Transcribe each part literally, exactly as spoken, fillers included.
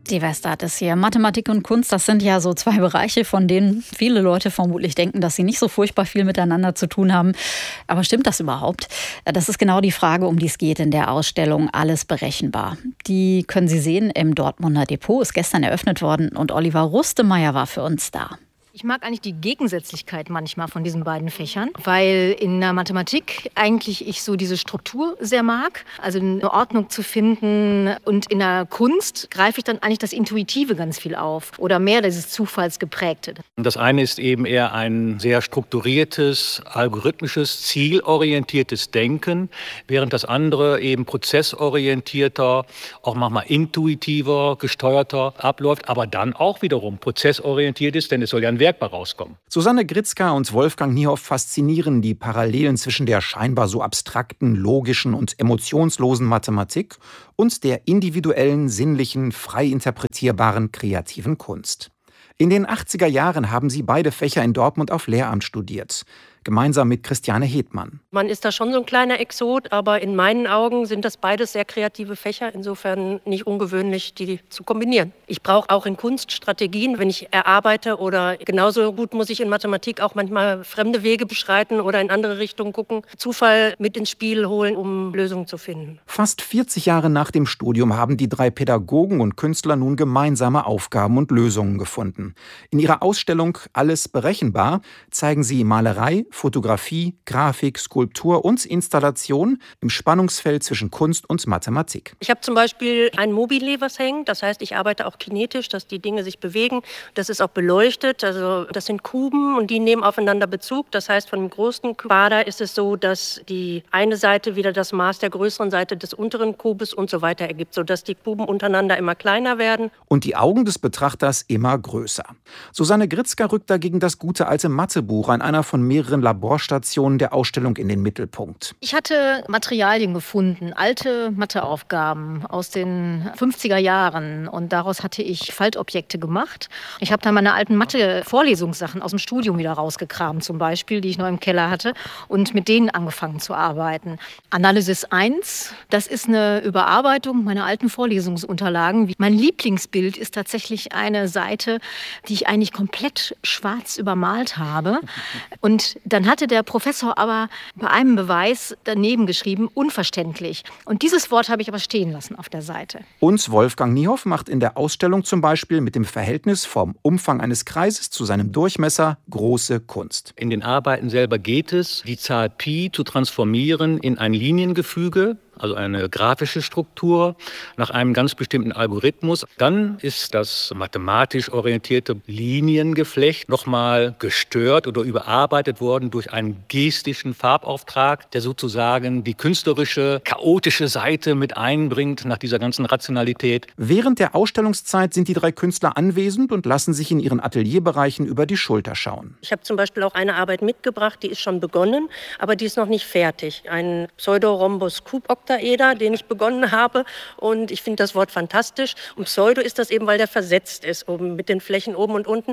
Die Westart ist hier. Mathematik und Kunst, das sind ja so zwei Bereiche, von denen viele Leute vermutlich denken, dass sie nicht so furchtbar viel miteinander zu tun haben. Aber stimmt das überhaupt? Das ist genau die Frage, um die es geht in der Ausstellung Alles berechenbar. Die können Sie sehen im Dortmunder Depot, ist gestern eröffnet worden und Oliver Rustemeyer war für uns da. Ich mag eigentlich die Gegensätzlichkeit manchmal von diesen beiden Fächern, weil in der Mathematik eigentlich ich so diese Struktur sehr mag, also eine Ordnung zu finden, und in der Kunst greife ich dann eigentlich das Intuitive ganz viel auf oder mehr dieses Zufallsgeprägte. Das eine ist eben eher ein sehr strukturiertes, algorithmisches, zielorientiertes Denken, während das andere eben prozessorientierter, auch manchmal intuitiver, gesteuerter abläuft, aber dann auch wiederum prozessorientiert ist, denn es soll ja ein Werk bei rauskommen. Susanne Gritzka und Wolfgang Niehoff faszinieren die Parallelen zwischen der scheinbar so abstrakten, logischen und emotionslosen Mathematik und der individuellen, sinnlichen, frei interpretierbaren, kreativen Kunst. In den achtziger Jahren haben sie beide Fächer in Dortmund auf Lehramt studiert. Gemeinsam mit Christiane Hedmann. Man ist da schon so ein kleiner Exot, aber in meinen Augen sind das beides sehr kreative Fächer. Insofern nicht ungewöhnlich, die zu kombinieren. Ich brauche auch in Kunst Strategien, wenn ich erarbeite, oder genauso gut muss ich in Mathematik auch manchmal fremde Wege beschreiten oder in andere Richtungen gucken. Zufall mit ins Spiel holen, um Lösungen zu finden. Fast vierzig Jahre nach dem Studium haben die drei Pädagogen und Künstler nun gemeinsame Aufgaben und Lösungen gefunden. In ihrer Ausstellung Alles berechenbar zeigen sie Malerei, Fotografie, Grafik, Skulptur und Installation im Spannungsfeld zwischen Kunst und Mathematik. Ich habe zum Beispiel ein Mobile, was hängt. Das heißt, ich arbeite auch kinetisch, dass die Dinge sich bewegen. Das ist auch beleuchtet. Also das sind Kuben und die nehmen aufeinander Bezug. Das heißt, von dem großen Quader ist es so, dass die eine Seite wieder das Maß der größeren Seite des unteren Kubes und so weiter ergibt, sodass die Kuben untereinander immer kleiner werden. Und die Augen des Betrachters immer größer. Susanne Gritzka rückt dagegen das gute alte Mathebuch an einer von mehreren Laborstationen der Ausstellung in den Mittelpunkt. Ich hatte Materialien gefunden, alte Matheaufgaben aus den fünfziger Jahren, und daraus hatte ich Faltobjekte gemacht. Ich habe dann meine alten Mathe-Vorlesungssachen aus dem Studium wieder rausgekramt, zum Beispiel, die ich noch im Keller hatte, und mit denen angefangen zu arbeiten. Analysis eins, das ist eine Überarbeitung meiner alten Vorlesungsunterlagen. Mein Lieblingsbild ist tatsächlich eine Seite, die ich eigentlich komplett schwarz übermalt habe. Und dann hatte der Professor aber bei einem Beweis daneben geschrieben, unverständlich. Und dieses Wort habe ich aber stehen lassen auf der Seite. Und Wolfgang Niehoff macht in der Ausstellung zum Beispiel mit dem Verhältnis vom Umfang eines Kreises zu seinem Durchmesser große Kunst. In den Arbeiten selber geht es, die Zahl Pi zu transformieren in ein Liniengefüge, also eine grafische Struktur, nach einem ganz bestimmten Algorithmus. Dann ist das mathematisch orientierte Liniengeflecht nochmal gestört oder überarbeitet worden durch einen gestischen Farbauftrag, der sozusagen die künstlerische, chaotische Seite mit einbringt nach dieser ganzen Rationalität. Während der Ausstellungszeit sind die drei Künstler anwesend und lassen sich in ihren Atelierbereichen über die Schulter schauen. Ich habe zum Beispiel auch eine Arbeit mitgebracht, die ist schon begonnen, aber die ist noch nicht fertig. Ein Pseudorhombus-Kuboktaeder, den ich begonnen habe, und ich finde das Wort fantastisch. Und Pseudo ist das eben, weil der versetzt ist, oben mit den Flächen oben und unten.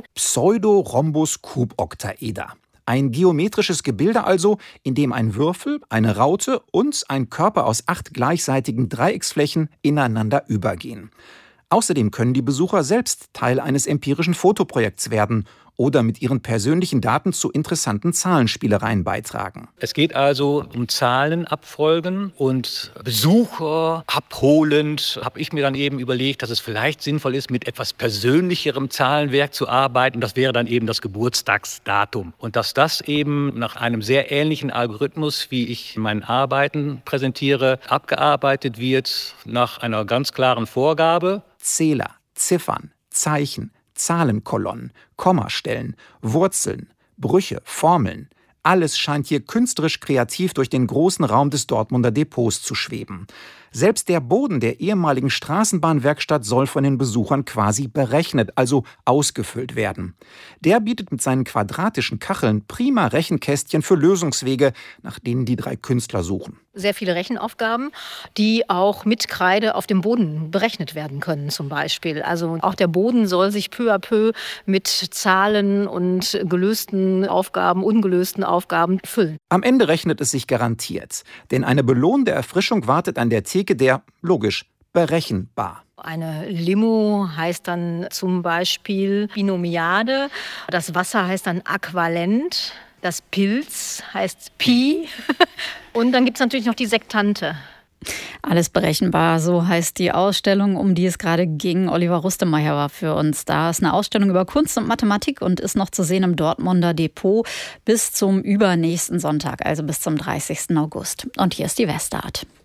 Pseudorhombus-Kuboktaeder. Ein geometrisches Gebilde also, in dem ein Würfel, eine Raute und ein Körper aus acht gleichseitigen Dreiecksflächen ineinander übergehen. Außerdem können die Besucher selbst Teil eines empirischen Fotoprojekts werden oder mit ihren persönlichen Daten zu interessanten Zahlenspielereien beitragen. Es geht also um Zahlenabfolgen, und Besucher abholend habe ich mir dann eben überlegt, dass es vielleicht sinnvoll ist, mit etwas persönlicherem Zahlenwerk zu arbeiten. Das wäre dann eben das Geburtstagsdatum. Und dass das eben nach einem sehr ähnlichen Algorithmus, wie ich in meinen Arbeiten präsentiere, abgearbeitet wird nach einer ganz klaren Vorgabe. Zähler, Ziffern, Zeichen, Zahlenkolonnen, Kommastellen, Wurzeln, Brüche, Formeln. Alles scheint hier künstlerisch kreativ durch den großen Raum des Dortmunder Depots zu schweben. Selbst der Boden der ehemaligen Straßenbahnwerkstatt soll von den Besuchern quasi berechnet, also ausgefüllt werden. Der bietet mit seinen quadratischen Kacheln prima Rechenkästchen für Lösungswege, nach denen die drei Künstler suchen. Sehr viele Rechenaufgaben, die auch mit Kreide auf dem Boden berechnet werden können zum Beispiel. Also auch der Boden soll sich peu à peu mit Zahlen und gelösten Aufgaben, ungelösten Aufgaben füllen. Am Ende rechnet es sich garantiert, denn eine belohnende Erfrischung wartet an der Theke der, logisch, berechenbar. Eine Limo heißt dann zum Beispiel Binomiade. Das Wasser heißt dann Äquivalent. Das Pilz heißt Pi. Und dann gibt es natürlich noch die Sektante. Alles berechenbar, so heißt die Ausstellung, um die es gerade ging. Oliver Rustemeyer war für uns da. Es ist eine Ausstellung über Kunst und Mathematik und ist noch zu sehen im Dortmunder Depot bis zum übernächsten Sonntag, also bis zum dreißigsten August. Und hier ist die Westart.